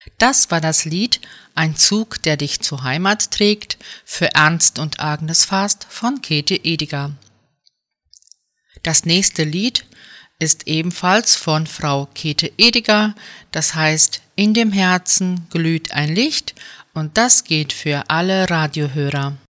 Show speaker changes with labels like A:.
A: Das war das Lied »Ein Zug, der dich zur Heimat trägt« für Ernst und Agnes Fast von Käthe Ediger. Das nächste Lied ist ebenfalls von Frau Käthe Ediger, das heißt »In dem Herzen glüht ein Licht« und das geht für alle Radiohörer.